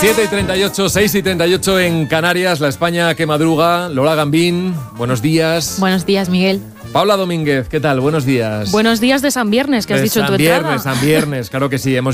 7:38, 6:38 en Canarias, la España que madruga. Lola Gambín, buenos días. Buenos días, Miguel. Paula Domínguez, ¿qué tal? Buenos días. Buenos días de San Viernes, que has dicho en tu entrada. San Viernes, claro que sí. Hemos